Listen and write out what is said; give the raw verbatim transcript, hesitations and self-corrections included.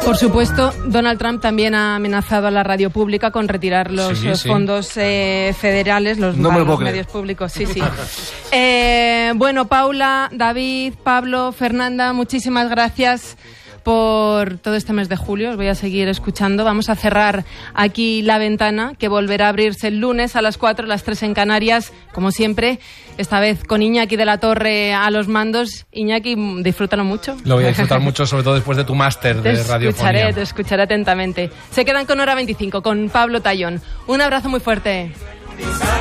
Por supuesto, Donald Trump también ha amenazado a la radio pública con retirar los sí, sí. fondos eh, federales, los, no los medios públicos. Sí, sí. eh, bueno, Paula, David, Pablo, Fernanda, muchísimas gracias por todo este mes de julio. Os voy a seguir escuchando. Vamos a cerrar aquí la ventana, que volverá a abrirse el lunes a las cuatro, las tres en Canarias, como siempre, esta vez con Iñaki de la Torre a los mandos. Iñaki, disfrútalo mucho. Lo voy a disfrutar mucho, sobre todo después de tu máster de radiofonía. Te escucharé, te escucharé atentamente. Se quedan con Hora veinticinco, con Pablo Tallón. Un abrazo muy fuerte.